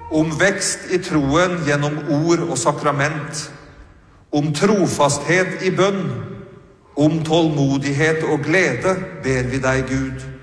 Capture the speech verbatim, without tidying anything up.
om vekst i troen gjennom ord og sakrament, om trofasthet i bønn, om tålmodighet og glede ber vi deg, Gud.